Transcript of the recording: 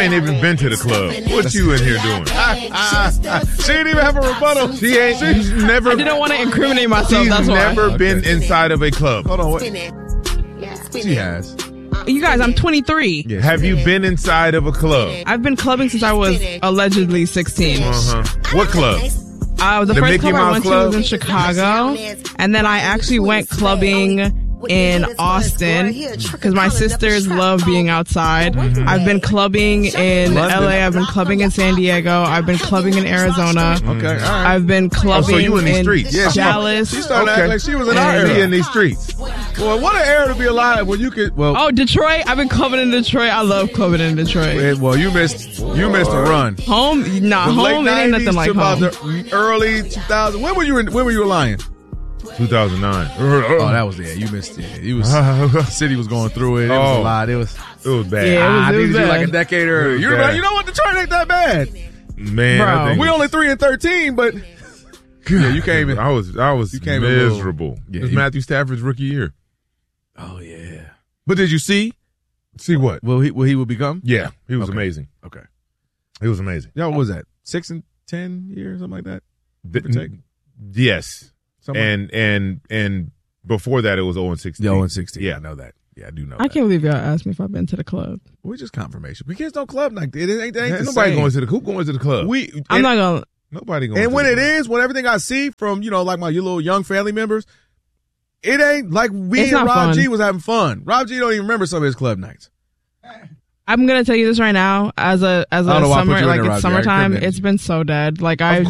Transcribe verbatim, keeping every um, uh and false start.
ain't even been to the club. What you in here doing? She didn't even have a rebuttal. She ain't. She's never. I didn't want to incriminate myself. She's That's never why. been Okay. inside of a club. Hold on. What? She has. You guys, I'm twenty-three. Yeah, Have she you has. been inside of a club? I've been clubbing since I was allegedly sixteen. Uh-huh. What club? Uh, the, The first Mickey club I Mouse went Club? to was in Chicago, and then I actually went clubbing in Austin because my sisters love being outside. Mm-hmm. I've been clubbing in London. L A. I've been clubbing in San Diego. I've been clubbing in Arizona. Okay, all right. I've been clubbing Oh, so you in these in streets. Yeah, she- Dallas. She started Okay. acting like she was in our And- She era. in these streets. Well, what an era to be alive when you could. Well, Oh, Detroit! I've been clubbing in Detroit. I love clubbing in Detroit. eh, well, you missed. You missed a run. Home, nah, The home. It ain't nothing like to about home. the early two thousands. When were you? In, when were you a Lion? two thousand nine. Oh, that was it. You missed it. You was. The city was going through it. It was a Oh. lot. It was. It was bad. Yeah, it was- I needed you bad. like a decade earlier. It was You're bad. right. You know what? Detroit ain't that bad. Man, Bro. I think We it's- only three and thirteen, but yeah, you came in. I was I was You came in a little- miserable. Yeah, it was you- Matthew Stafford's rookie year. Oh yeah. But did you see? See what? Will he? Will he will become? Yeah, he was Okay. amazing. Okay. He was amazing. Yeah. What was that? Six and ten years, something like that. The- Give or take. yes, Something and and and before that it was zero and sixteen. Yeah, oh and sixteen. Yeah. I know that. Yeah, I do know. I that. can't believe y'all asked me if I've been to the club. We just confirmation. We kids don't club like that. It ain't, it ain't Ain't the nobody same. going to the who going to the club. We. I'm and, not gonna. nobody going. And to when the it club. is, when everything I see from you know like my little young family members, it ain't like we It's and not Rob fun. G was having fun. Rob G don't even remember some of his club nights. I'm gonna tell you this right now. As a as I don't a know why I put summer, you in like there, it's Robbie. I summertime, incriminated it's you. been so dead. Like I